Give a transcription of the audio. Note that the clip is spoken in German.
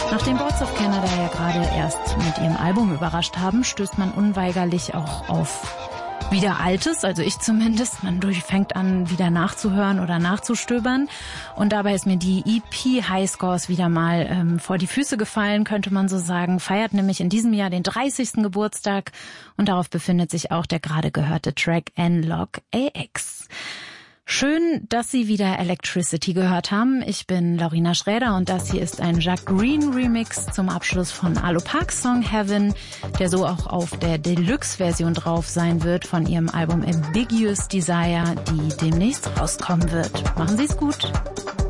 Nachdem Boards of Canada ja gerade erst mit ihrem Album überrascht haben, stößt man unweigerlich auch auf wieder Altes, also ich zumindest. Man fängt an, wieder nachzuhören oder nachzustöbern. Und dabei ist mir die EP Highscores wieder mal vor die Füße gefallen, könnte man so sagen. Feiert nämlich in diesem Jahr den 30. Geburtstag und darauf befindet sich auch der gerade gehörte Track N-Log AX. Schön, dass Sie wieder Electricity gehört haben. Ich bin Laurina Schräder und das hier ist ein Jacques Green Remix zum Abschluss von Alo Parks Song Heaven, der so auch auf der Deluxe-Version drauf sein wird von ihrem Album Ambiguous Desire, die demnächst rauskommen wird. Machen Sie es gut.